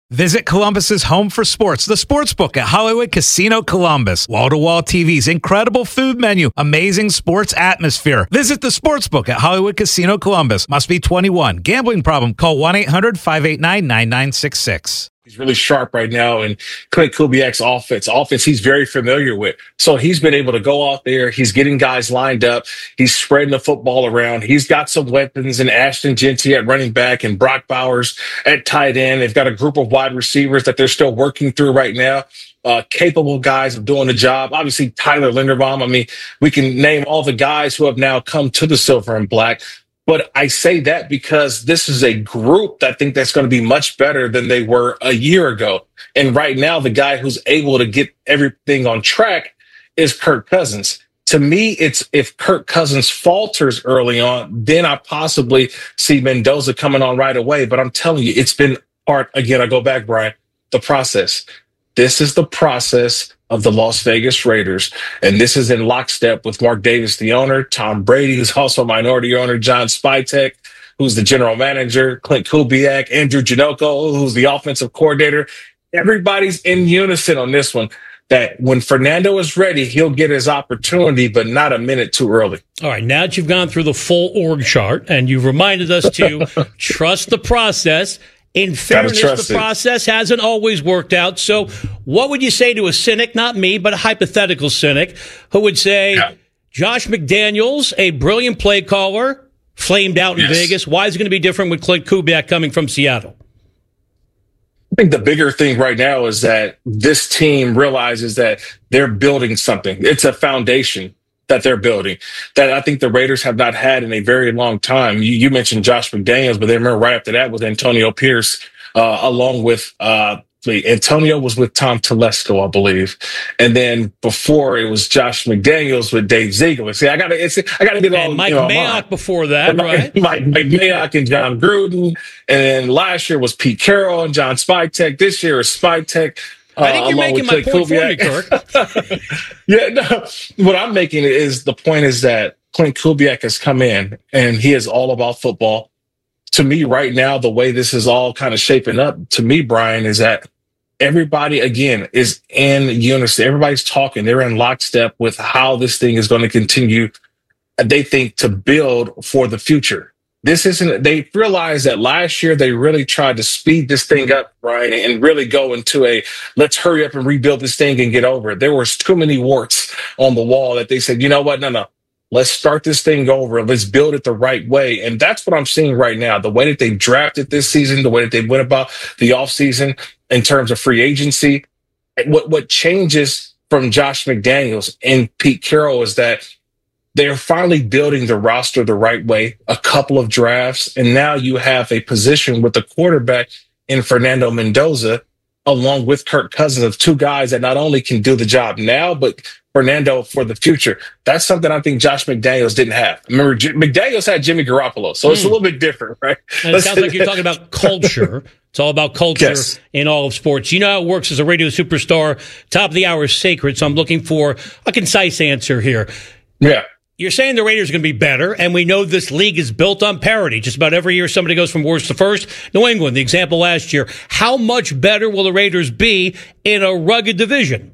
Visit Columbus's home for sports, the Sportsbook at Hollywood Casino Columbus. Wall-to-wall TVs, incredible food menu, amazing sports atmosphere. Visit the Sportsbook at Hollywood Casino Columbus. Must be 21. Gambling problem? Call 1-800-589-9966. He's really sharp right now, and Klint Kubiak's offense he's very familiar with. So he's been able to go out there. He's getting guys lined up. He's spreading the football around. He's got some weapons in Ashton Genty at running back and Brock Bowers at tight end. They've got a group of wide receivers that they're still working through right now. Capable guys of doing the job. Obviously, Tyler Linderbaum. I mean, we can name all the guys who have now come to the Silver and Black. But I say that because this is a group that I think that's going to be much better than they were a year ago. And right now, the guy who's able to get everything on track is Kirk Cousins. To me, it's if Kirk Cousins falters early on, then I possibly see Mendoza coming on right away. But I'm telling you, it's been part, again, I go back, Brian, the process. This is the process of the Las Vegas Raiders. And this is in lockstep with Mark Davis, the owner, Tom Brady, who's also a minority owner, John Spytek, who's the general manager, Klint Kubiak, Andrew Janocko, who's the offensive coordinator. Everybody's in unison on this one, that when Fernando is ready, he'll get his opportunity, but not a minute too early. All right, now that you've gone through the full org chart and you've reminded us to trust the process. In fairness, the process hasn't always worked out. So what would you say to a cynic, not me, but a hypothetical cynic, who would say, Josh McDaniels, a brilliant play caller, flamed out in Vegas. Why is it going to be different with Klint Kubiak coming from Seattle? I think the bigger thing right now is that this team realizes that they're building something. It's a foundation that they're building that I think the Raiders have not had in a very long time. You mentioned Josh McDaniels, but then remember right after that was Antonio Pierce, along with Antonio was with Tom Telesco, I believe, and then before it was Josh McDaniels with Dave Ziegler. See, I gotta get all. And Mike Mayock before that, right? Mike Mayock and John Gruden, and then last year was Pete Carroll and John Spytek. This year is Spytek. I think you're making my point for me, Kirk. Yeah, no, what I'm making is the point is that Klint Kubiak has come in and he is all about football. To me, right now, the way this is all kind of shaping up, to me, Brian, is that everybody, again, is in unison. Everybody's talking. They're in lockstep with how this thing is going to continue, they think, to build for the future. They realized that last year they really tried to speed this thing up, Brian, and really go into a let's hurry up and rebuild this thing and get over it. There was too many warts on the wall that they said, you know what? No. Let's start this thing over. Let's build it the right way. And that's what I'm seeing right now. The way that they drafted this season, the way that they went about the offseason in terms of free agency. What changes from Josh McDaniels and Pete Carroll is that they're finally building the roster the right way, a couple of drafts, and now you have a position with the quarterback in Fernando Mendoza, along with Kirk Cousins, of two guys that not only can do the job now, but Fernando for the future. That's something I think Josh McDaniels didn't have. Remember, McDaniels had Jimmy Garoppolo, so it's a little bit different, right? And it sounds like you're talking about culture. It's all about culture in all of sports. You know how it works as a radio superstar. Top of the hour is sacred, so I'm looking for a concise answer here. Yeah. You're saying the Raiders are going to be better, and we know this league is built on parity. Just about every year somebody goes from worst to first. New England, the example last year. How much better will the Raiders be in a rugged division?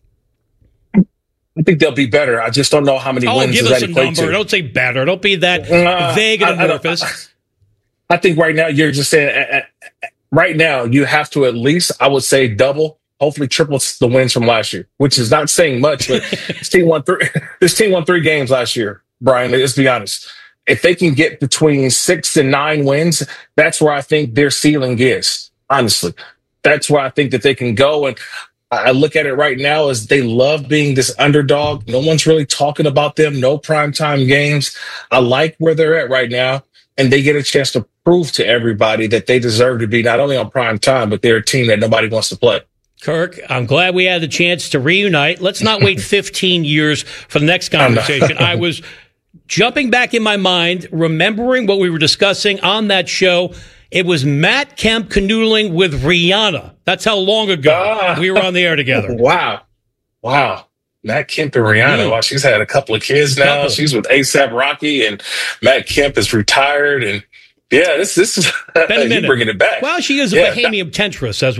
I think they'll be better. I just don't know how many wins give does us that a equate number. to. Don't say better. Don't be that vague and amorphous. I think right now you're just saying right now you have to at least, I would say, double, hopefully triple the wins from last year, which is not saying much, but this team won 3 games last year, Brian. Let's be honest. If they can get between 6 and 9 wins, that's where I think their ceiling is, honestly. That's where I think that they can go. And I look at it right now as they love being this underdog. No one's really talking about them. No primetime games. I like where they're at right now. And they get a chance to prove to everybody that they deserve to be not only on prime time, but they're a team that nobody wants to play. Kirk, I'm glad we had the chance to reunite. Let's not wait 15 years for the next conversation. I was jumping back in my mind, remembering what we were discussing on that show. It was Matt Kemp canoodling with Rihanna. That's how long ago we were on the air together. Wow. Matt Kemp and Rihanna. Wow, she's had a couple of kids now. She's with A$AP Rocky, and Matt Kemp is retired. And yeah, this is been a minute. bringing it back. Well, she is a Bahamian temptress, as